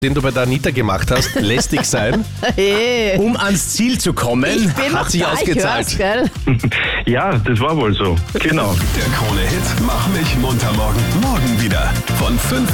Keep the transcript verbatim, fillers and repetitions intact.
den du bei der Anita gemacht hast, lästig sein, Hey, Um ans Ziel zu kommen. ich bin hat noch sich da, ausgezahlt. Ich hör's, gell? Ja, das war wohl so. Genau. Der Krone-Hit Mach mich munter morgen. Morgen wieder von fünf